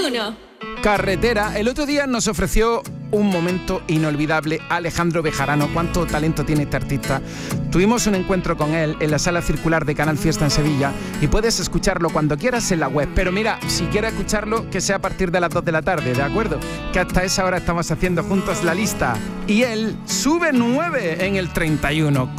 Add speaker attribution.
Speaker 1: 31.
Speaker 2: Carretera. El otro día nos ofreció un momento inolvidable Alejandro Bejarano. Cuánto talento tiene este artista. Tuvimos un encuentro con él en la sala circular de Canal Fiesta en Sevilla y puedes escucharlo cuando quieras en la web. Pero mira, si quieres escucharlo, que sea a partir de las 2 de la tarde, ¿de acuerdo? Que hasta esa hora estamos haciendo juntos la lista. Y él sube 9 en el 31.